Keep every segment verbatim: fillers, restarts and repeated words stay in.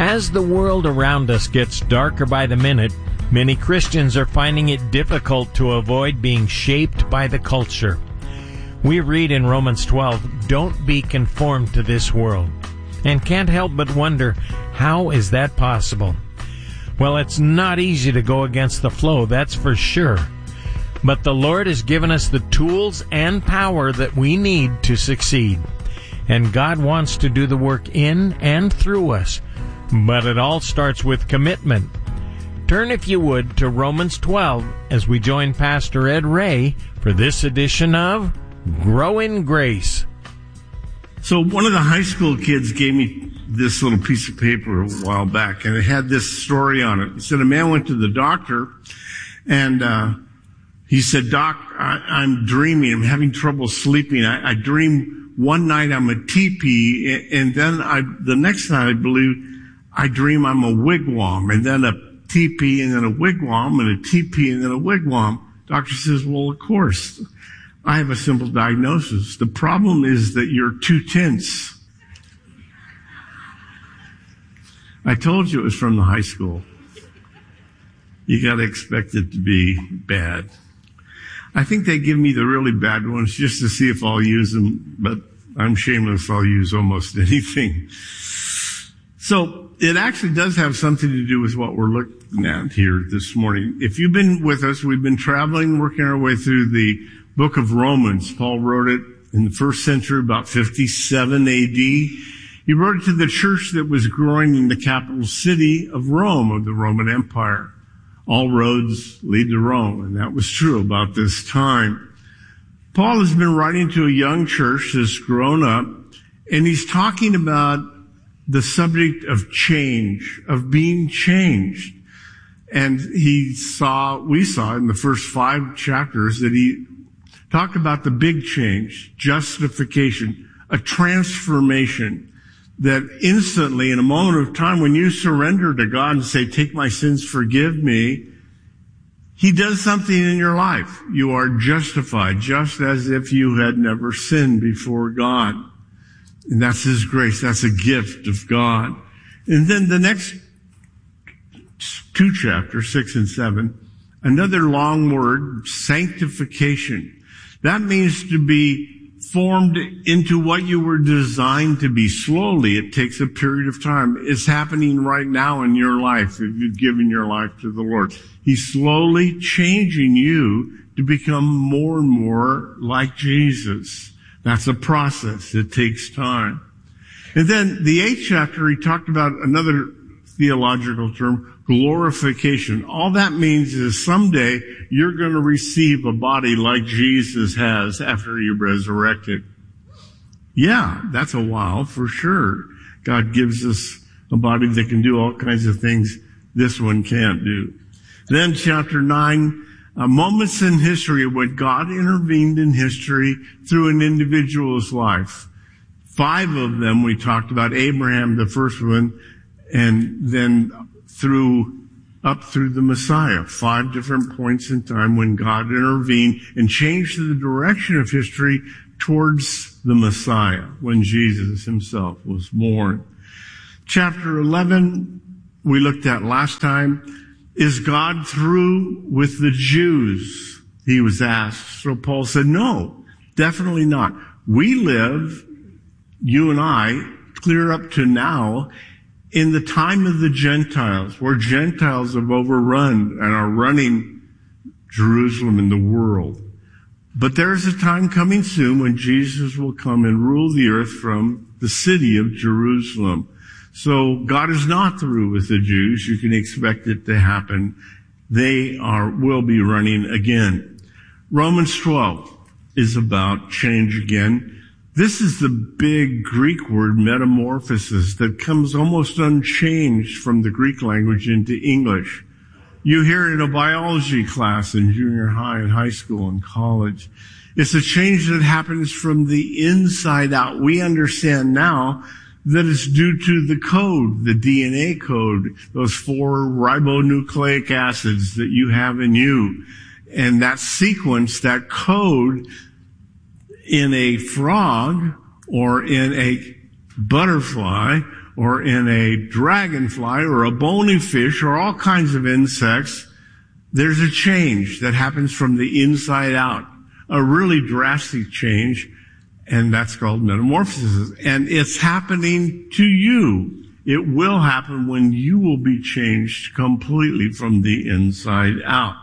As the world around us gets darker by the minute, many Christians are finding it difficult to avoid being shaped by the culture. We read in Romans twelve, "Don't be conformed to this world," and can't help but wonder, how is that possible? Well, it's not easy to go against the flow, that's for sure. But the Lord has given us the tools and power that we need to succeed. And God wants to do the work in and through us. But it all starts with commitment. Turn, if you would, to Romans twelve as we join Pastor Ed Ray for this edition of Grow in Grace. So one of the high school kids gave me this little piece of paper a while back, and it had this story on it. He said a man went to the doctor, and uh he said, "Doc, I, I'm dreaming. I'm having trouble sleeping. I, I dream one night I'm a teepee, and then I the next night I believe I dream I'm a wigwam, and then a teepee, and then a wigwam, and a teepee, and then a wigwam." Doctor says, "Well, of course, I have a simple diagnosis. The problem is that you're too tense." I told you it was from the high school. You got to expect it to be bad. I think they give me the really bad ones just to see if I'll use them, but I'm shameless. I'll use almost anything. So it actually does have something to do with what we're looking at here this morning. If you've been with us, we've been traveling, working our way through the book of Romans. Paul wrote it in the first century, about fifty-seven A D. He wrote it to the church that was growing in the capital city of Rome, of the Roman Empire. All roads lead to Rome, and that was true about this time. Paul has been writing to a young church that's grown up, and he's talking about the subject of change, of being changed. And he saw, we saw in the first five chapters that he talked about the big change, justification, a transformation that instantly, in a moment of time, when you surrender to God and say, "Take my sins, forgive me," He does something in your life. You are justified, just as if you had never sinned before God. And that's His grace. That's a gift of God. And then the next two chapters, six and seven, another long word, sanctification. That means to be formed into what you were designed to be. Slowly, it takes a period of time. It's happening right now in your life if you've given your life to the Lord. He's slowly changing you to become more and more like Jesus. That's a process. It takes time. And then the eighth chapter, he talked about another theological term, glorification. All that means is someday you're going to receive a body like Jesus has after you're resurrected. Yeah, that's a while for sure. God gives us a body that can do all kinds of things this one can't do. Then chapter nine, uh, moments in history when God intervened in history through an individual's life. Five of them we talked about, Abraham, the first one, and then through, up through the Messiah. Five different points in time when God intervened and changed the direction of history towards the Messiah, when Jesus Himself was born. Chapter eleven, we looked at last time. Is God through with the Jews? He was asked. So Paul said, no, definitely not. We live, you and I, clear up to now, in the time of the Gentiles, where Gentiles have overrun and are running Jerusalem and the world. But there is a time coming soon when Jesus will come and rule the earth from the city of Jerusalem. So God is not through with the Jews. You can expect it to happen. They are, will be running again. Romans twelve is about change again. This is the big Greek word metamorphosis that comes almost unchanged from the Greek language into English. You hear it in a biology class in junior high and high school and college. It's a change that happens from the inside out. We understand now that it's due to the code, the D N A code, those four ribonucleic acids that you have in you. And that sequence, that code in a frog or in a butterfly or in a dragonfly or a bony fish or all kinds of insects, there's a change that happens from the inside out, a really drastic change, and that's called metamorphosis. And it's happening to you. It will happen when you will be changed completely from the inside out.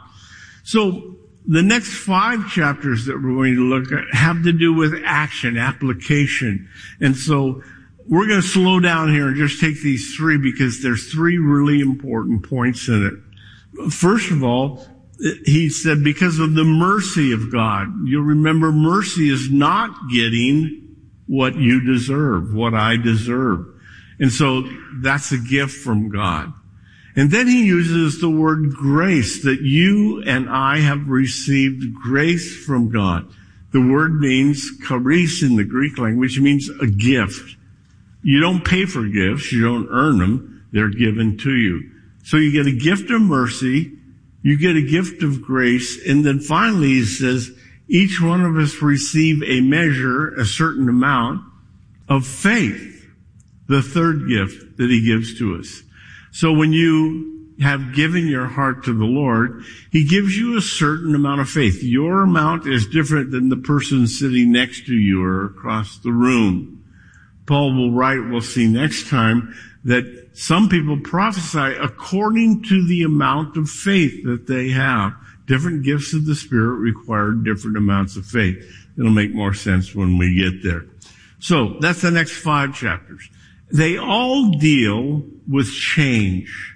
So the next five chapters that we're going to look at have to do with action, application. And so we're going to slow down here and just take these three because there's three really important points in it. First of all, he said because of the mercy of God. You'll remember mercy is not getting what you deserve, what I deserve. And so that's a gift from God. And then he uses the word grace, that you and I have received grace from God. The word means charis in the Greek language, means a gift. You don't pay for gifts. You don't earn them. They're given to you. So you get a gift of mercy. You get a gift of grace. And then finally he says, each one of us receive a measure, a certain amount of faith. The third gift that he gives to us. So when you have given your heart to the Lord, he gives you a certain amount of faith. Your amount is different than the person sitting next to you or across the room. Paul will write, we'll see next time, that some people prophesy according to the amount of faith that they have. Different gifts of the Spirit require different amounts of faith. It'll make more sense when we get there. So that's the next five chapters. They all deal with change.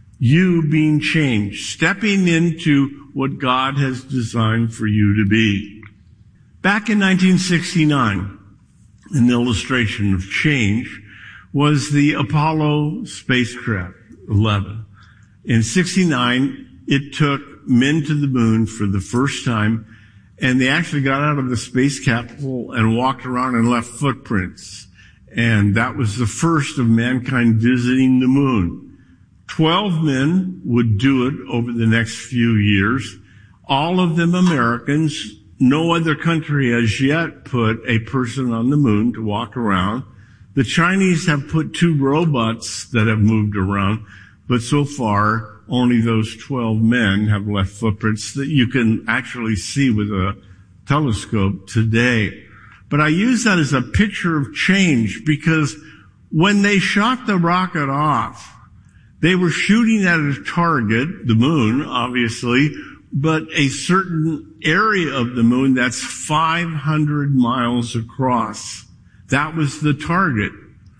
You being changed, stepping into what God has designed for you to be. Back in nineteen sixty-nine, an illustration of change was the Apollo spacecraft eleven. In sixty-nine, it took men to the moon for the first time, and they actually got out of the space capsule and walked around and left footprints. And that was the first of mankind visiting the moon. Twelve men would do it over the next few years. All of them Americans. No other country has yet put a person on the moon to walk around. The Chinese have put two robots that have moved around, but so far only those twelve men have left footprints that you can actually see with a telescope today. But I use that as a picture of change because when they shot the rocket off, they were shooting at a target, the moon, obviously, but a certain area of the moon that's five hundred miles across. That was the target.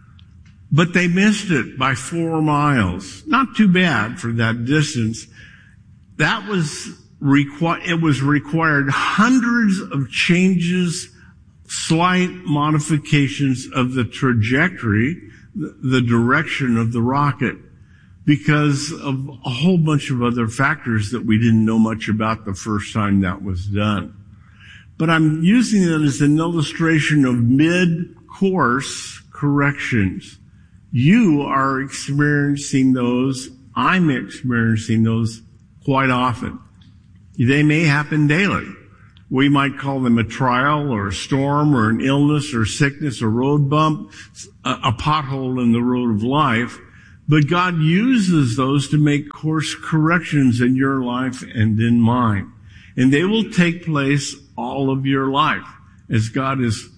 But they missed it by four miles. Not too bad for that distance. That was required, it was required hundreds of changes, slight modifications of the trajectory, the direction of the rocket, because of a whole bunch of other factors that we didn't know much about the first time that was done. But I'm using it as an illustration of mid-course corrections. You are experiencing those. I'm experiencing those quite often. They may happen daily. We might call them a trial or a storm or an illness or sickness, a road bump, a, a pothole in the road of life. But God uses those to make course corrections in your life and in mine. And they will take place all of your life as God is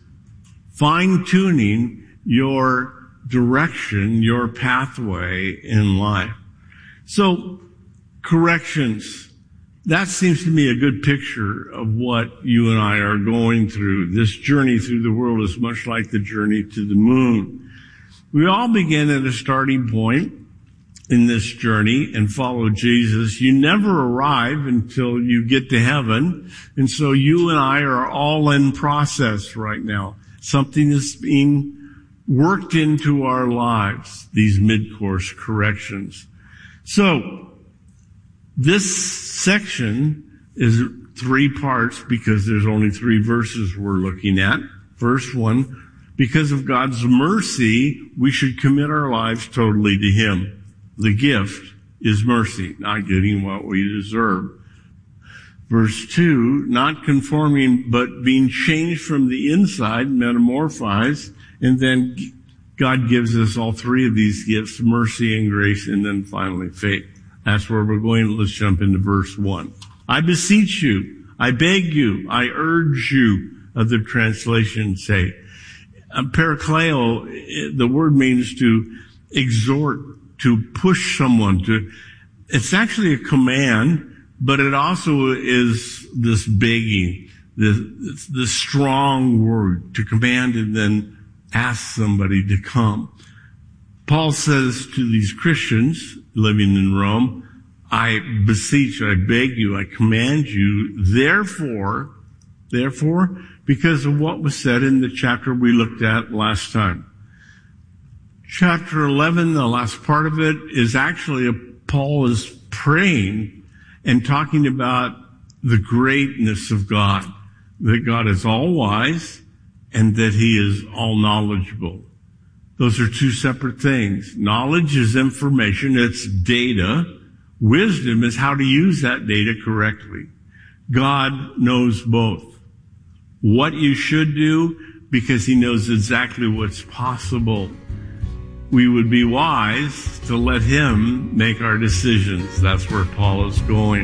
fine-tuning your direction, your pathway in life. So, corrections. That seems to me a good picture of what you and I are going through. This journey through the world is much like the journey to the moon. We all begin at a starting point in this journey and follow Jesus. You never arrive until you get to heaven. And so you and I are all in process right now. Something is being worked into our lives, these mid-course corrections. So, this section is three parts because there's only three verses we're looking at. First one, because of God's mercy, we should commit our lives totally to Him. The gift is mercy, not getting what we deserve. Verse two, not conforming, but being changed from the inside, metamorphized, and then God gives us all three of these gifts, mercy and grace, and then finally faith. That's where we're going. Let's jump into verse one. I beseech you, I beg you, I urge you, other translations say. Uh, parakleo, the word means to exhort, to push someone to, it's actually a command, but it also is this begging, this, this strong word to command and then ask somebody to come. Paul says to these Christians living in Rome, I beseech, I beg you, I command you, therefore, therefore, because of what was said in the chapter we looked at last time. Chapter eleven, the last part of it, is actually a, Paul is praying and talking about the greatness of God, that God is all wise and that he is all knowledgeable. Those are two separate things. Knowledge is information, it's data. Wisdom is how to use that data correctly. God knows both. What you should do, because he knows exactly what's possible. We would be wise to let him make our decisions. That's where Paul is going.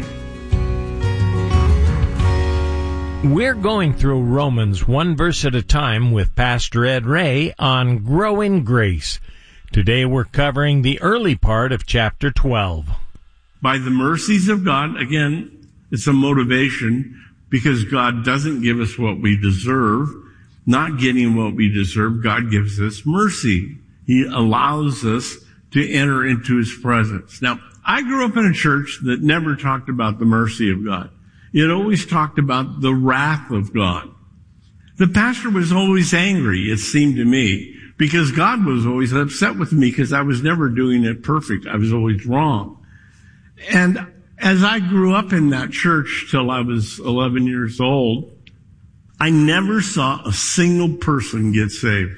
We're going through Romans one verse at a time with Pastor Ed Ray on Growing Grace. Today we're covering the early part of chapter twelve. By the mercies of God, again, it's a motivation because God doesn't give us what we deserve. Not getting what we deserve, God gives us mercy. He allows us to enter into his presence. Now, I grew up in a church that never talked about the mercy of God. It always talked about the wrath of God. The pastor was always angry, it seemed to me, because God was always upset with me because I was never doing it perfect. I was always wrong. And as I grew up in that church till I was eleven years old, I never saw a single person get saved.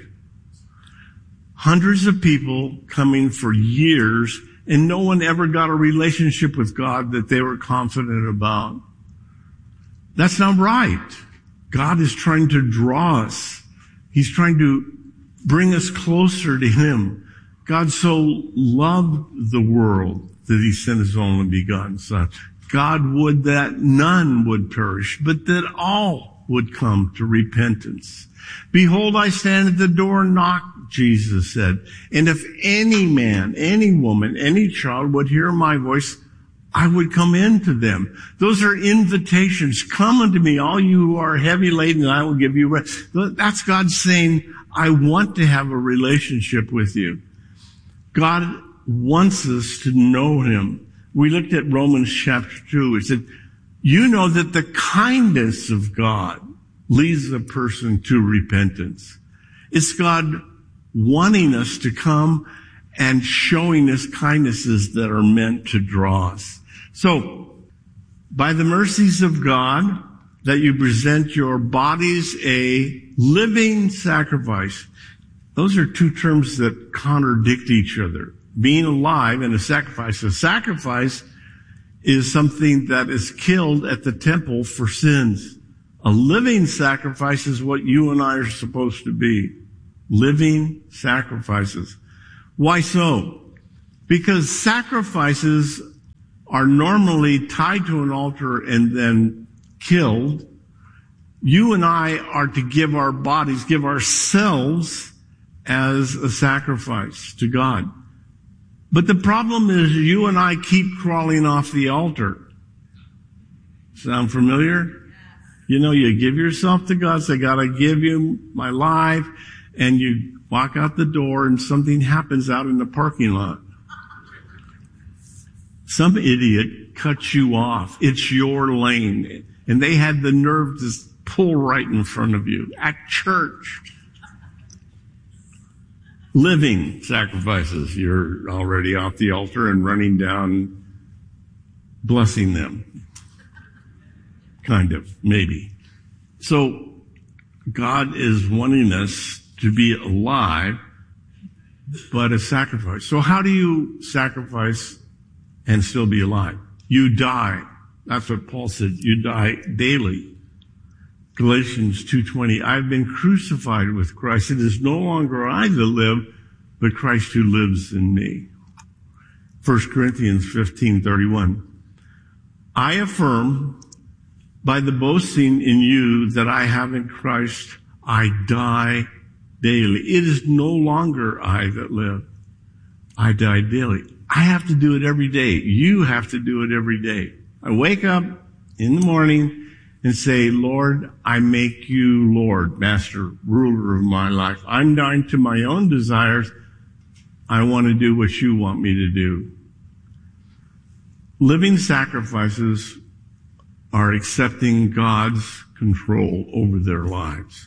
Hundreds of people coming for years, and no one ever got a relationship with God that they were confident about. That's not right. God is trying to draw us. He's trying to bring us closer to him. God so loved the world that he sent his only begotten Son. God would that none would perish, but that all would come to repentance. Behold, I stand at the door and knock, Jesus said. And if any man, any woman, any child would hear my voice, I would come into them. Those are invitations. Come unto me, all you who are heavy laden, and I will give you rest. That's God saying, I want to have a relationship with you. God wants us to know him. We looked at Romans chapter two. It said, you know that the kindness of God leads a person to repentance. It's God wanting us to come and showing us kindnesses that are meant to draw us. So, by the mercies of God, that you present your bodies a living sacrifice. Those are two terms that contradict each other. Being alive and a sacrifice. A sacrifice is something that is killed at the temple for sins. A living sacrifice is what you and I are supposed to be. Living sacrifices. Why so? Because sacrifices are normally tied to an altar and then killed. You and I are to give our bodies, give ourselves as a sacrifice to God. But the problem is you and I keep crawling off the altar. Sound familiar? You know, you give yourself to God, say, God, I give you my life, and you walk out the door and something happens out in the parking lot. Some idiot cuts you off. It's your lane. And they had the nerve to pull right in front of you at church. Living sacrifices. You're already off the altar and running down, blessing them. Kind of, maybe. So, God is wanting us to be alive, but a sacrifice. So how do you sacrifice and still be alive? You die. That's what Paul said. You die daily. Galatians two twenty, I've been crucified with Christ. It is no longer I that live, but Christ who lives in me. First Corinthians fifteen thirty-one. I affirm by the boasting in you that I have in Christ, I die daily. It is no longer I that live. I die daily. I have to do it every day. You have to do it every day. I wake up in the morning and say, Lord, I make you Lord, master, ruler of my life. I'm dying to my own desires. I want to do what you want me to do. Living sacrifices are accepting God's control over their lives.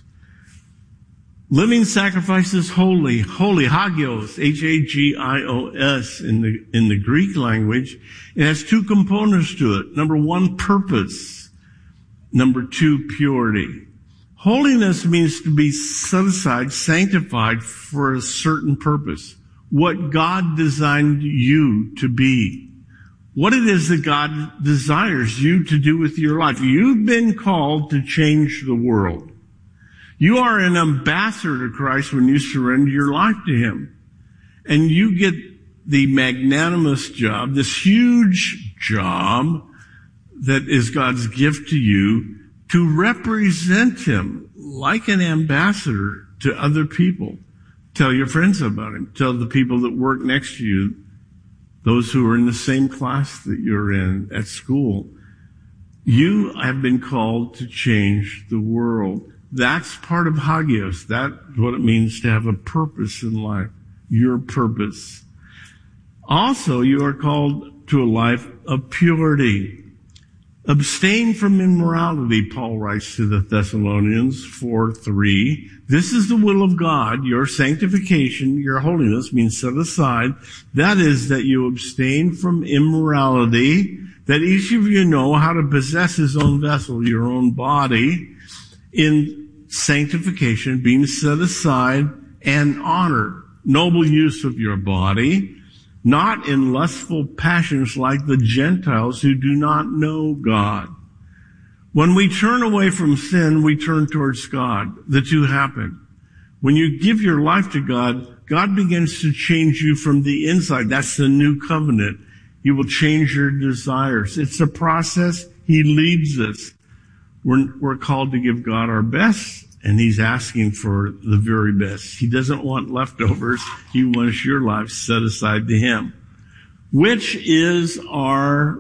Living sacrifice is holy, holy, hagios, H A G I O S in the, in the Greek language. It has two components to it. Number one, purpose. Number two, purity. Holiness means to be set aside, sanctified for a certain purpose. What God designed you to be. What it is that God desires you to do with your life. You've been called to change the world. You are an ambassador to Christ when you surrender your life to Him. And you get the magnanimous job, this huge job that is God's gift to you to represent Him like an ambassador to other people. Tell your friends about Him. Tell the people that work next to you, those who are in the same class that you're in at school. You have been called to change the world. That's part of hagios. That's what it means to have a purpose in life. Your purpose. Also, you are called to a life of purity. Abstain from immorality, Paul writes to the Thessalonians four three. This is the will of God, your sanctification, your holiness means set aside. That is that you abstain from immorality, that each of you know how to possess his own vessel, your own body, in sanctification, being set aside, and honor, noble use of your body, not in lustful passions like the Gentiles who do not know God. When we turn away from sin, we turn towards God. The two happen. When you give your life to God, God begins to change you from the inside. That's the new covenant. He will change your desires. It's a process. He leads us. We're, we're called to give God our best, and He's asking for the very best. He doesn't want leftovers. He wants your life set aside to Him, which is our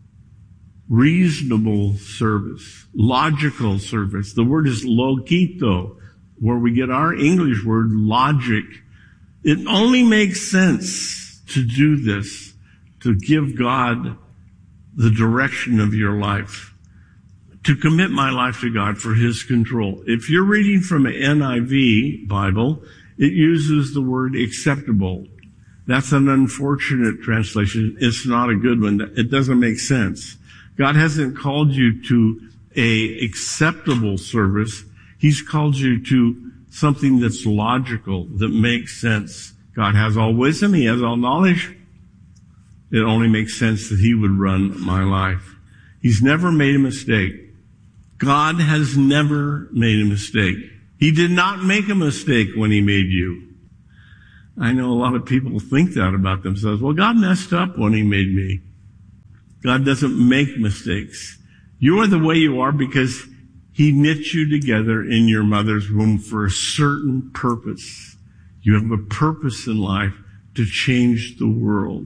reasonable service, logical service. The word is logito, where we get our English word logic. It only makes sense to do this, to give God the direction of your life, to commit my life to God for His control. If you're reading from an N I V Bible, it uses the word acceptable. That's an unfortunate translation. It's not a good one. It doesn't make sense. God hasn't called you to a acceptable service. He's called you to something that's logical, that makes sense. God has all wisdom. He has all knowledge. It only makes sense that He would run my life. He's never made a mistake. God has never made a mistake. He did not make a mistake when He made you. I know a lot of people think that about themselves. Well, God messed up when He made me. God doesn't make mistakes. You are the way you are because He knit you together in your mother's womb for a certain purpose. You have a purpose in life to change the world.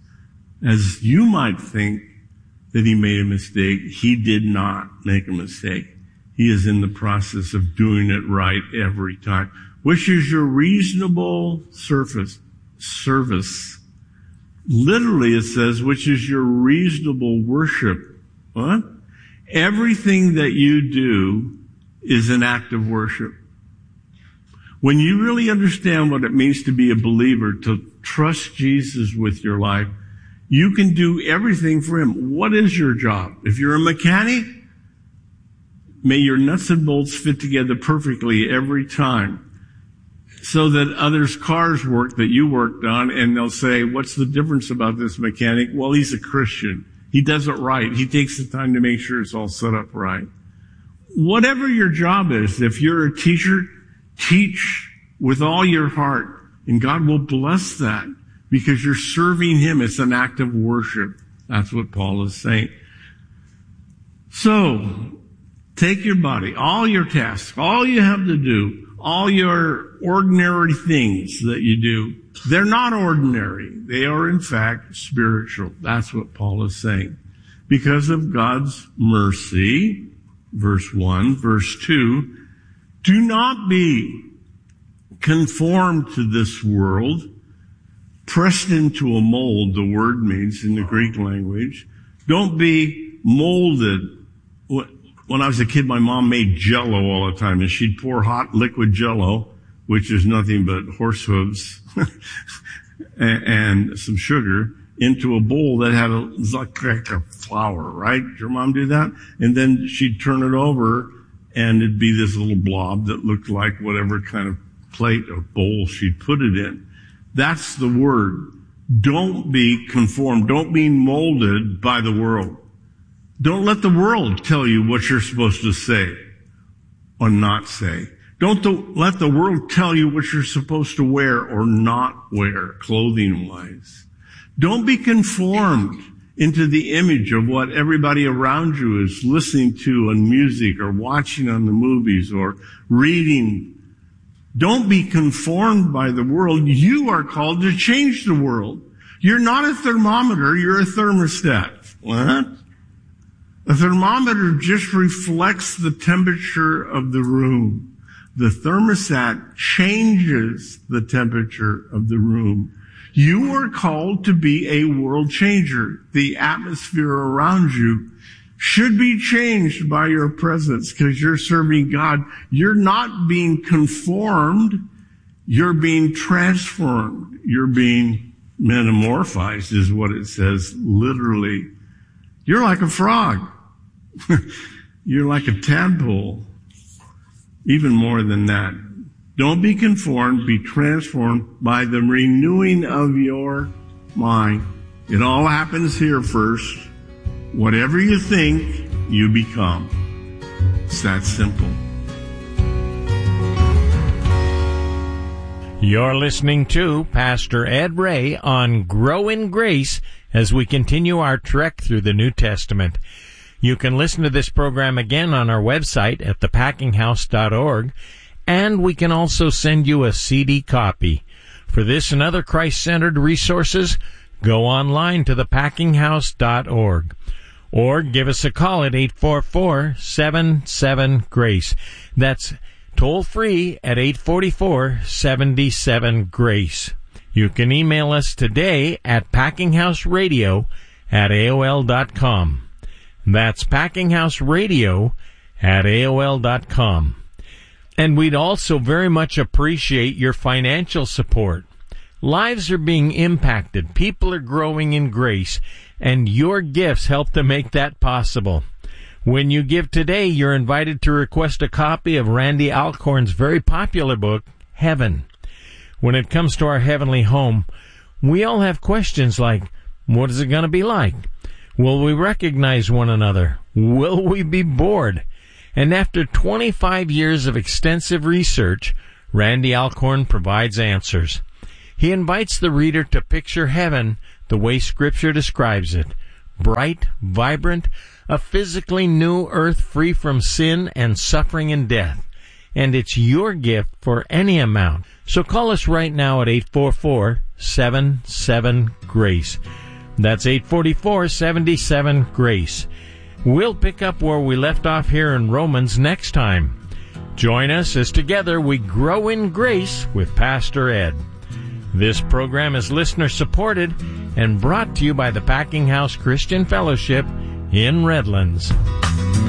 As you might think that He made a mistake, He did not make a mistake. He is in the process of doing it right every time, which is your reasonable service. Service. Literally it says, which is your reasonable worship. What? Everything that you do is an act of worship. When you really understand what it means to be a believer, to trust Jesus with your life, you can do everything for Him. What is your job? If you're a mechanic, may your nuts and bolts fit together perfectly every time so that others' cars work that you worked on, and they'll say, what's the difference about this mechanic? Well, he's a Christian. He does it right. He takes the time to make sure it's all set up right. Whatever your job is, if you're a teacher, teach with all your heart. And God will bless that because you're serving Him. It's an act of worship. That's what Paul is saying. So, take your body, all your tasks, all you have to do, all your ordinary things that you do, they're not ordinary. They are, in fact, spiritual. That's what Paul is saying. Because of God's mercy, verse one, verse two, do not be conformed to this world, pressed into a mold, the word means in the Greek language. Don't be molded. When I was a kid, my mom made Jell-O all the time, and she'd pour hot liquid Jell-O, which is nothing but horse hooves and, and some sugar, into a bowl that had a, like a flour, right? Did your mom do that? And then she'd turn it over, and it'd be this little blob that looked like whatever kind of plate or bowl she'd put it in. That's the word. Don't be conformed. Don't be molded by the world. Don't let the world tell you what you're supposed to say or not say. Don't the, let the world tell you what you're supposed to wear or not wear, clothing-wise. Don't be conformed into the image of what everybody around you is listening to on music or watching on the movies or reading. Don't be conformed by the world. You are called to change the world. You're not a thermometer, you're a thermostat. What? A thermometer just reflects the temperature of the room. The thermostat changes the temperature of the room. You are called to be a world changer. The atmosphere around you should be changed by your presence because you're serving God. You're not being conformed. You're being transformed. You're being metamorphized is what it says literally. You're like a frog. You're like a tadpole. Even more than that. Don't be conformed, be transformed by the renewing of your mind. It all happens here first. Whatever you think, you become. It's that simple. You're listening to Pastor Ed Ray on Grow in Grace as we continue our trek through the New Testament. You can listen to this program again on our website at the packing house dot org, and we can also send you a C D copy. For this and other Christ-centered resources, go online to the packing house dot org. Or give us a call at eight four four, seven seven, GRACE. That's toll-free at eight four four, seven seven, GRACE. You can email us today at packinghouseradio at A O L dot com. That's packinghouseradio at A O L dot com. And we'd also very much appreciate your financial support. Lives are being impacted. People are growing in grace, and your gifts help to make that possible. When you give today, you're invited to request a copy of Randy Alcorn's very popular book, Heaven. When it comes to our heavenly home, we all have questions like, what is it going to be like? Will we recognize one another? Will we be bored? And after twenty-five years of extensive research, Randy Alcorn provides answers. He invites the reader to picture heaven the way Scripture describes it. Bright, vibrant, a physically new earth free from sin and suffering and death. And it's your gift for any amount. So call us right now at eight four four, seven seven, GRACE. That's eight four four, seven seven, GRACE. We'll pick up where we left off here in Romans next time. Join us as together we grow in grace with Pastor Ed. This program is listener-supported and brought to you by the Packing House Christian Fellowship in Redlands.